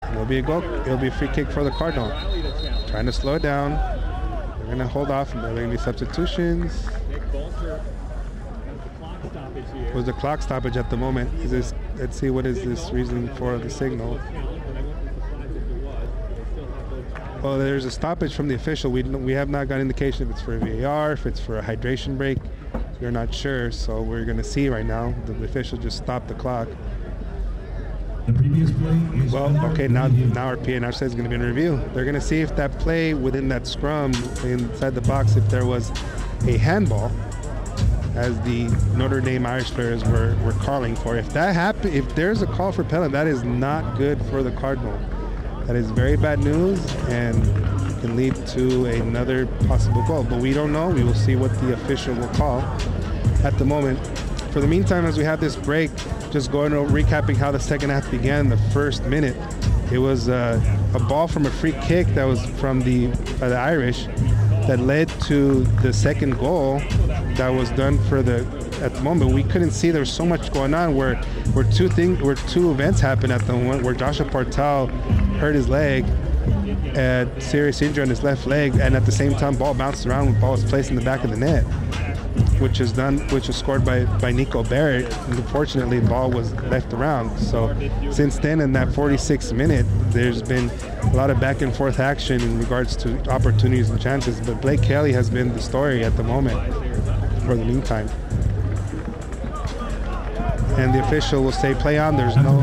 It'll be a goal. It'll be a free kick for the Cardinal. Trying to slow it down. They're going to hold off. And they're going to be substitutions. Was the clock stoppage at the moment? Is this? Let's see, what is this reason for the signal? Well, there's a stoppage from the official. We have not got indication if it's for a VAR, if it's for a hydration break. We're not sure, so we're going to see right now. The official just stopped the clock. The previous play is okay, now our PNR says it's going to be in review. They're going to see if that play within that scrum inside the box, if there was a handball, as the Notre Dame Irish players were calling for. If that happen, if there's a call for penalty, that is not good for the Cardinal. That is very bad news and can lead to another possible goal. But we don't know. We will see what the official will call at the moment. For the meantime, as we have this break, just going over recapping how the second half began. The first minute, it was a ball from a free kick that was from the Irish that led to the second goal that was done for the. At the moment, we couldn't see. There was so much going on where two events happened at the one where Joshua Partal hurt his leg, serious injury on his left leg, and at the same time, ball bounced around when the ball was placed in the back of the net, which was scored by Nico Barrett. And unfortunately, the ball was left around. So since then, in that 46th minute, there's been a lot of back and forth action in regards to opportunities and chances. But Blake Kelly has been the story at the moment, for the meantime. And the official will say play on. There's no.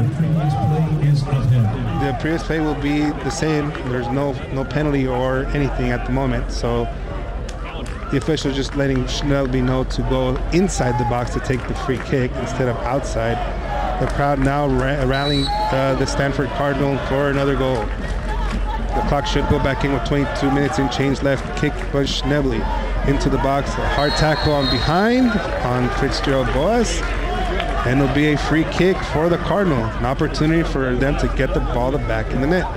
The previous play will be the same. There's no penalty or anything at the moment. So the official is just letting Schnellby know to go inside the box to take the free kick instead of outside. The crowd now rallying the Stanford Cardinal for another goal. The clock should go back in with 22 minutes and change left. Kick by Schnellby into the box. A hard tackle on behind on Fitzgerald Boas. And it'll be a free kick for the Cardinal. An opportunity for them to get the ball back in the net.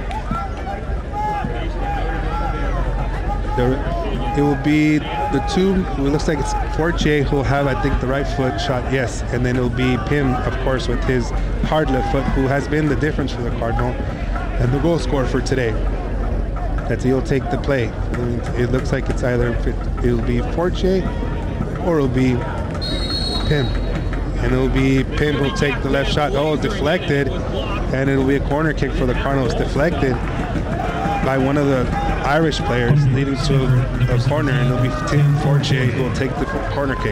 It will be the two, it looks like it's Fortier who will have, I think, the right foot shot, yes. And then it'll be Pim, of course, with his hard left foot, who has been the difference for the Cardinal and the goal scorer for today. That he'll take the play. It looks like it's either, it'll be Fortier or it'll be Pim. And it'll be Pim who'll take the left shot. Oh, deflected. And it'll be a corner kick for the Cardinals. Deflected by one of the Irish players, leading to a corner. And it'll be Tim Fortier who will take the corner kick.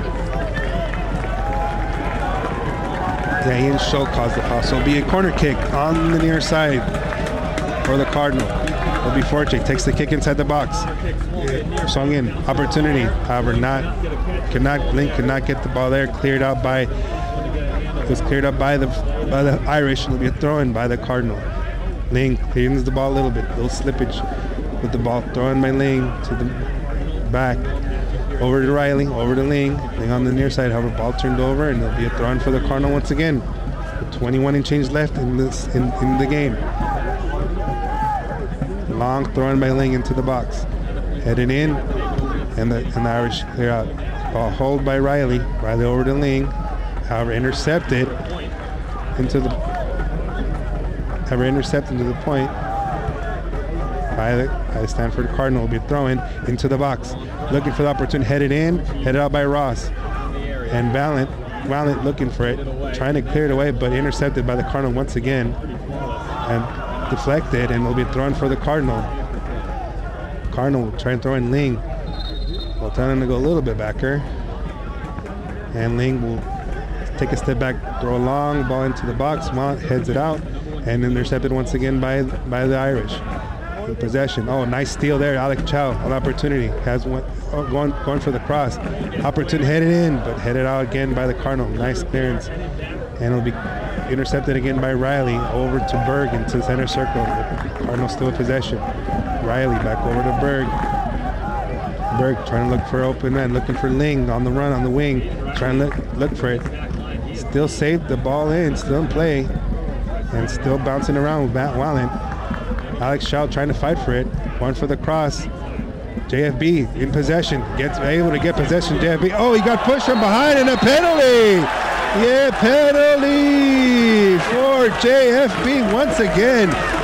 Yeah, Ian Schultz caused the foul. So it'll be a corner kick on the near side for the Cardinal. It'll be Fortier. Takes the kick inside the box. Swung in. Opportunity. However, Link could not get the ball there. Cleared out by. It was cleared up by the Irish. It'll be a throw-in by the Cardinal. Ling cleans the ball a little bit. A little slippage with the ball. Throw-in by Ling to the back. Over to Riley. Over to Ling. Ling on the near side. However, ball turned over, and there'll be a throw-in for the Cardinal once again. With 21 and change left in the game. Long throw-in by Ling into the box. Headed in, and the Irish clear out. Ball hold by Riley. Riley over to Ling. However, intercepted into the point by the Stanford Cardinal. Will be throwing into the box, looking for the opportunity. Headed out by Ross, and Valent looking for it, trying to clear it away, but intercepted by the Cardinal once again, and deflected, and will be thrown for the Cardinal. Cardinal will try and throw in Ling. Well, telling him to go a little bit back here. And Ling will take a step back, throw a long ball into the box. Mount heads it out, and intercepted once again by the Irish. In possession. Oh, nice steal there. Alec Chow, an opportunity. Has going for the cross. Opportunity headed in, but headed out again by the Cardinal. Nice clearance. And it'll be intercepted again by Riley over to Berg into the center circle. The Cardinals still in possession. Riley back over to Berg. Berg trying to look for open man, looking for Ling on the run on the wing, trying to look for it. Still saved the ball in, still in play, and still bouncing around with Matt Wallen. Alex Shaw trying to fight for it. One for the cross. JFB in possession, able to get possession. JFB, oh, he got pushed from behind and a penalty. Yeah, penalty for JFB once again.